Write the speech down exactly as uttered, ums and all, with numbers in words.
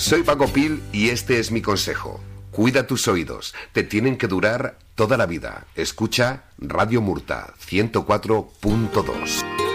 Soy Paco Pil y este es mi consejo. Cuida tus oídos, te tienen que durar toda la vida. Escucha Radio Murta ciento cuatro punto dos.